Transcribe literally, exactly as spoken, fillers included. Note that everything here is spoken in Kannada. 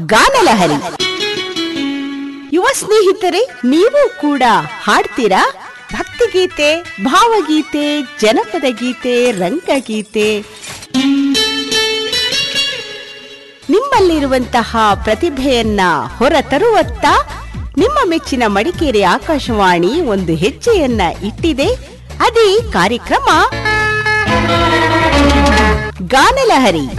ಗಾನಲಹರಿ. ಯುವ ಸ್ನೇಹಿತರೆ, ನೀವು ಕೂಡ ಹಾಡ್ತೀರಾ? ಭಕ್ತಿಗೀತೆ, ಭಾವಗೀತೆ, ಜನಪದ ಗೀತೆ, ರಂಗಗೀತೆ, ನಿಮ್ಮಲ್ಲಿರುವಂತಹ ಪ್ರತಿಭೆಯನ್ನ ಹೊರತರುವತ್ತ ನಿಮ್ಮ ಮೆಚ್ಚಿನ ಮಡಿಕೇರಿ ಆಕಾಶವಾಣಿ ಒಂದು ಹೆಜ್ಜೆಯನ್ನ ಇಟ್ಟಿದೆ. ಅದೇ ಕಾರ್ಯಕ್ರಮ ಗಾನಲಹರಿ.